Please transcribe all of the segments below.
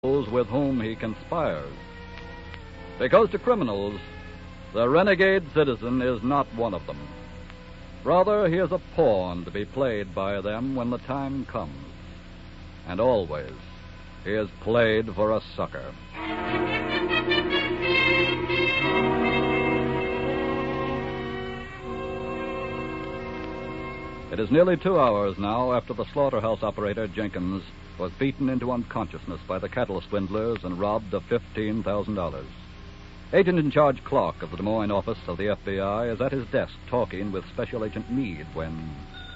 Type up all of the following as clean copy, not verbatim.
those with whom he conspires. Because to criminals, the renegade citizen is not one of them. Rather, he is a pawn to be played by them when the time comes. And always, he is played for a sucker. It is nearly 2 hours now after the slaughterhouse operator, Jenkins, was beaten into unconsciousness by the cattle swindlers and robbed of $15,000. Agent in charge Clark of the Des Moines office of the FBI is at his desk talking with Special Agent Meade when...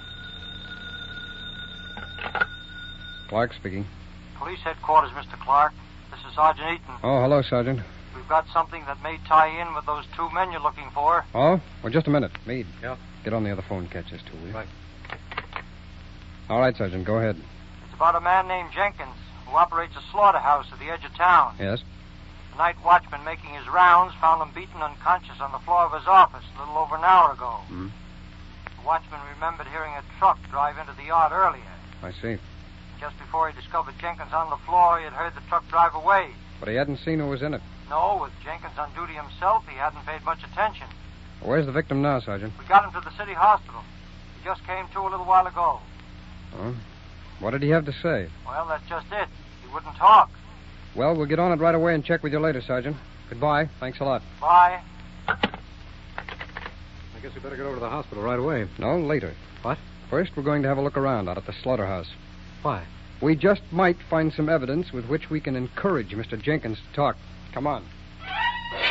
Clark speaking. Police headquarters, Mr. Clark. This is Sergeant Eaton. Oh, hello, Sergeant. We've got something that may tie in with those two men you're looking for. Oh? Well, just a minute. Meade. Yeah? Get on the other phone and catch us two, will you? Right. All right, Sergeant, go ahead. It's about a man named Jenkins who operates a slaughterhouse at the edge of town. Yes? The night watchman making his rounds found him beaten unconscious on the floor of his office a little over an hour ago. Hmm? The watchman remembered hearing a truck drive into the yard earlier. I see. Just before he discovered Jenkins on the floor, he had heard the truck drive away. But he hadn't seen who was in it. No, with Jenkins on duty himself, he hadn't paid much attention. Where's the victim now, Sergeant? We got him to the city hospital. He just came to a little while ago. Oh? What did he have to say? Well, that's just it. He wouldn't talk. Well, we'll get on it right away and check with you later, Sergeant. Goodbye. Thanks a lot. Bye. I guess we better get over to the hospital right away. No, later. What? First, we're going to have a look around out at the slaughterhouse. Why? We just might find some evidence with which we can encourage Mr. Jenkins to talk. Come on.